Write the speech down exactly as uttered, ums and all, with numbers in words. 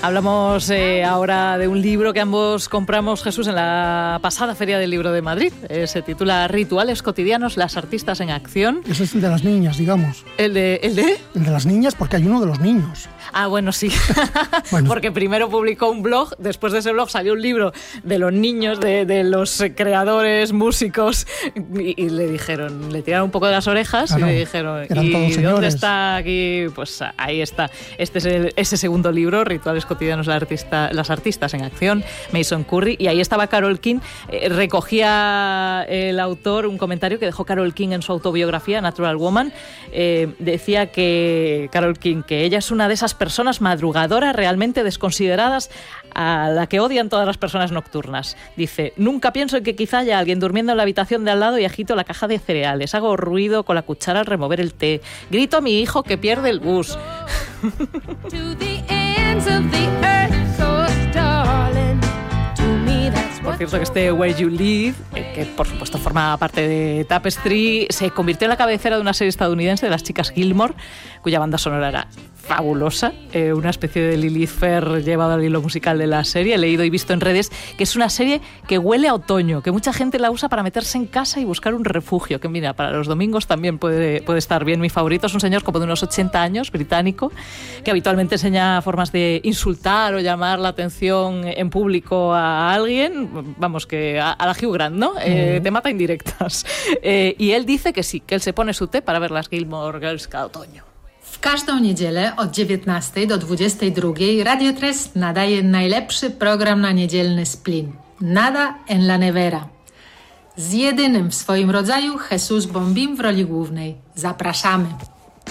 Hablamos eh, ahora de un libro que ambos compramos, Jesús, en la pasada Feria del Libro de Madrid. Eh, se titula Rituales cotidianos, las artistas en acción. Ese es el de las niñas, digamos. ¿El de, el de? El de las niñas, porque hay uno de los niños. Ah, bueno, sí. Bueno. Porque primero publicó un blog, después de ese blog salió un libro de los niños, de, de los creadores, músicos, y, y le dijeron, le tiraron un poco de las orejas, claro, y le dijeron, ¿y dónde está aquí? Pues ahí está. Este es el, ese segundo libro, Rituales cotidianos, la artista, las artistas en acción, Mason Curry, y ahí estaba Carole King. Eh, recogía el autor un comentario que dejó Carole King en su autobiografía, Natural Woman. Eh, decía que Carole King, que ella es una de esas personas madrugadoras realmente desconsideradas a la que odian todas las personas nocturnas. Dice, nunca pienso en que quizá haya alguien durmiendo en la habitación de al lado y agito la caja de cereales, hago ruido con la cuchara al remover el té, grito a mi hijo que pierde el bus. Por cierto, que este Where You Live, que por supuesto forma parte de Tapestry, se convirtió en la cabecera de una serie estadounidense de las chicas Gilmore, cuya banda sonora era fabulosa, eh, una especie de Lilith Fair llevado al hilo musical de la serie. He leído y visto en redes que es una serie que huele a otoño, que mucha gente la usa para meterse en casa y buscar un refugio, que mira, para los domingos también puede, puede estar bien. Mi favorito es un señor como de unos ochenta años, británico, que habitualmente enseña formas de insultar o llamar la atención en público a alguien, vamos, que a, a la Hugh Grant, ¿no? Eh, te mata indirectas. Eh, y él dice que sí, que él se pone su té para ver las Gilmore Girls cada otoño. W każdą niedzielę od dziewiętnastej do dwudziestej drugiej Radio Tres nadaje najlepszy program na niedzielny splin. Nada en la nevera. Z jedynym w swoim rodzaju Jesus Bombim w roli głównej. Zapraszamy!